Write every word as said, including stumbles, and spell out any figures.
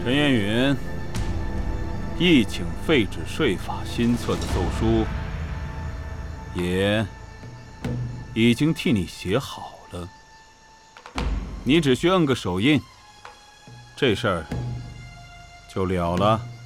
陈彦允，议请废止税法新册的奏书，也已经替你写好了，你只需摁个手印，这事儿就了了。